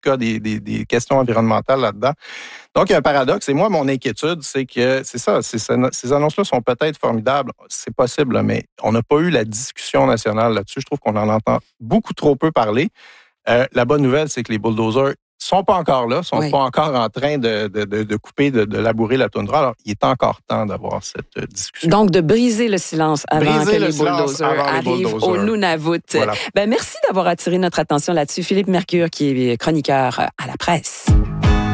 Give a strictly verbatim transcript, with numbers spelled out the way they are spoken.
cas des, des, des questions environnementales là-dedans. Donc, il y a un paradoxe. Et moi, mon inquiétude, c'est que c'est ça, c'est, ces annonces-là sont peut-être formidables, c'est possible, là, mais on n'a pas eu la discussion nationale là-dessus. Je trouve qu'on en entend beaucoup trop peu parler. Euh, la bonne nouvelle, c'est que les bulldozers sont pas encore là, sont oui. pas encore en train de, de, de, de couper, de, de labourer la toundra. Alors, il est encore temps d'avoir cette discussion. Donc, de briser le silence avant briser que les bulldozers arrivent au Nunavut. Voilà. Ben, merci d'avoir attiré notre attention là-dessus. Philippe Mercure, qui est chroniqueur à la presse.